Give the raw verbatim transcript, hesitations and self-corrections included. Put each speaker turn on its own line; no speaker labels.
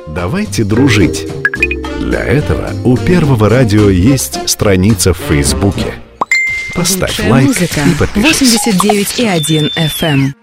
Давайте дружить. Для этого у Первого радио есть страница в Фейсбуке. Поставь
Лучшая
лайк
музыка.
и подпишись.
восемьдесят девять и один эф эм.